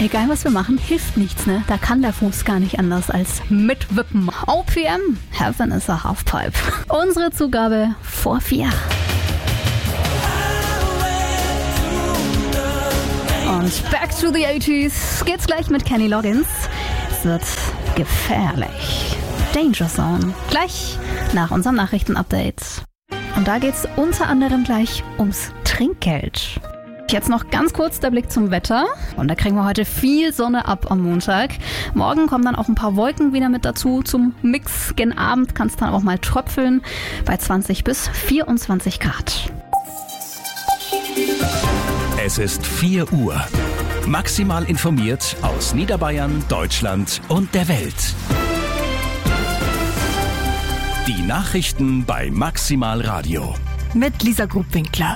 Egal was wir machen, hilft nichts, ne? Da kann der Fuß gar nicht anders als mitwippen. OPM, Heaven is a Halfpipe. Unsere Zugabe vor 4. Und back to the 80s geht's gleich mit Kenny Loggins. Es wird gefährlich. Danger Zone. Gleich nach unserem Nachrichtenupdate. Und da geht's unter anderem gleich ums Trinkgeld. Jetzt noch ganz kurz der Blick zum Wetter. Und da kriegen wir heute viel Sonne ab am Montag. Morgen kommen dann auch ein paar Wolken wieder mit dazu zum Mix. Gen Abend kann es dann auch mal tröpfeln bei 20 bis 24 Grad. Es ist 4 Uhr. Maximal informiert aus Niederbayern, Deutschland und der Welt. Die Nachrichten bei Maximal Radio. Mit Lisa Grubwinkler.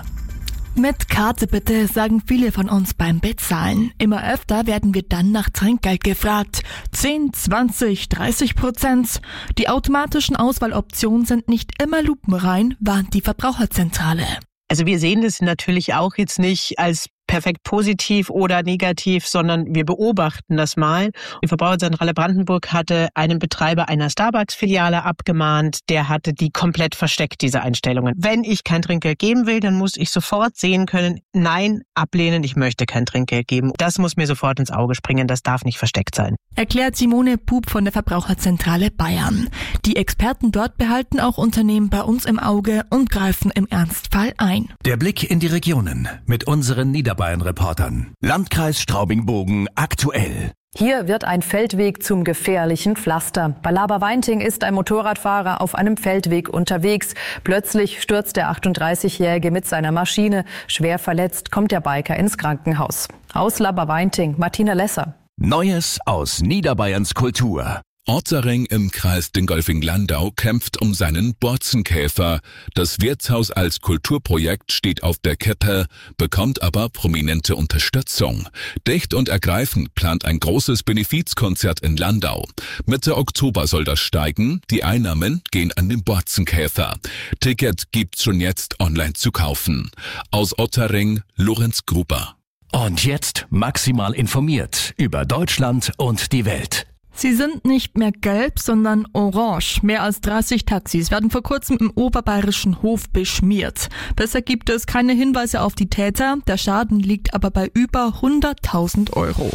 Mit Karte bitte, sagen viele von uns beim Bezahlen. Immer öfter werden wir dann nach Trinkgeld gefragt. 10, 20, 30%. Die automatischen Auswahloptionen sind nicht immer lupenrein, warnt die Verbraucherzentrale. Also wir sehen das natürlich auch jetzt nicht als perfekt positiv oder negativ, sondern wir beobachten das mal. Die Verbraucherzentrale Brandenburg hatte einen Betreiber einer Starbucks-Filiale abgemahnt. Der hatte die komplett versteckt, diese Einstellungen. Wenn ich kein Trinkgeld geben will, dann muss ich sofort sehen können, nein, ablehnen, ich möchte kein Trinkgeld geben. Das muss mir sofort ins Auge springen, das darf nicht versteckt sein. Erklärt Simone Pup von der Verbraucherzentrale Bayern. Die Experten dort behalten auch Unternehmen bei uns im Auge und greifen im Ernstfall ein. Der Blick in die Regionen mit unseren Niederbayern-Reportern. Landkreis Straubing-Bogen aktuell. Hier wird ein Feldweg zum gefährlichen Pflaster. Bei Laberweinting ist ein Motorradfahrer auf einem Feldweg unterwegs. Plötzlich stürzt der 38-Jährige mit seiner Maschine. Schwer verletzt kommt der Biker ins Krankenhaus. Aus Laberweinting, Martina Lesser. Neues aus Niederbayerns Kultur. Ottereng im Kreis Dingolfing-Landau kämpft um seinen Borzenkäfer. Das Wirtshaus als Kulturprojekt steht auf der Kippe, bekommt aber prominente Unterstützung. Dicht und ergreifend plant ein großes Benefizkonzert in Landau. Mitte Oktober soll das steigen. Die Einnahmen gehen an den Borzenkäfer. Ticket gibt's schon jetzt online zu kaufen. Aus Ottereng, Lorenz Gruber. Und jetzt maximal informiert über Deutschland und die Welt. Sie sind nicht mehr gelb, sondern orange. Mehr als 30 Taxis werden vor kurzem im oberbayerischen Hof beschmiert. Bisher gibt es keine Hinweise auf die Täter. Der Schaden liegt aber bei über 100.000 Euro.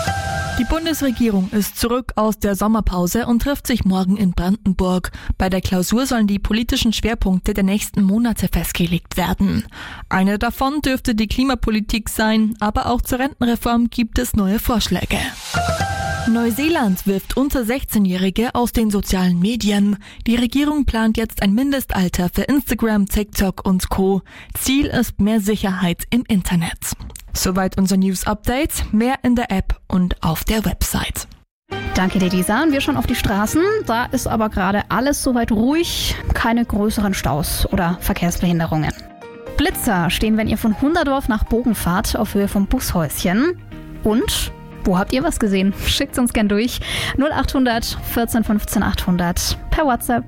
Die Bundesregierung ist zurück aus der Sommerpause und trifft sich morgen in Brandenburg. Bei der Klausur sollen die politischen Schwerpunkte der nächsten Monate festgelegt werden. Eine davon dürfte die Klimapolitik sein, aber auch zur Rentenreform gibt es neue Vorschläge. Neuseeland wirft unter 16-Jährige aus den sozialen Medien. Die Regierung plant jetzt ein Mindestalter für Instagram, TikTok und Co. Ziel ist mehr Sicherheit im Internet. Soweit unser News-Update. Mehr in der App und auf der Website. Danke dir, Lisa. Und wir schauen auf die Straßen. Da ist aber gerade alles soweit ruhig. Keine größeren Staus oder Verkehrsbehinderungen. Blitzer stehen, wenn ihr von Hunderdorf nach Bogen fahrt, auf Höhe vom Bushäuschen. Und wo habt ihr was gesehen? Schickt's uns gern durch. 0800 14 15 800 per WhatsApp.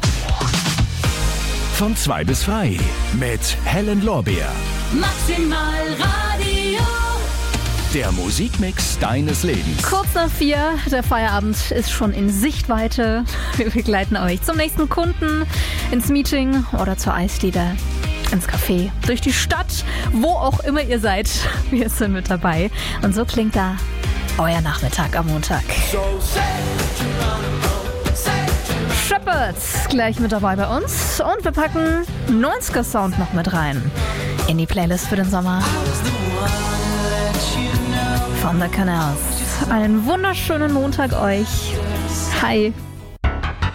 Von 2 bis frei mit Helen Lorbeer. Maximal Radio. Der Musikmix deines Lebens. Kurz nach 4, der Feierabend ist schon in Sichtweite. Wir begleiten euch zum nächsten Kunden, ins Meeting oder zur Eisdiele, ins Café, durch die Stadt, wo auch immer ihr seid. Wir sind mit dabei. Und so klingt da euer Nachmittag am Montag. Shepherds gleich mit dabei bei uns. Und wir packen 90er Sound noch mit rein in die Playlist für den Sommer. Von The Canals. Einen wunderschönen Montag euch. Hi.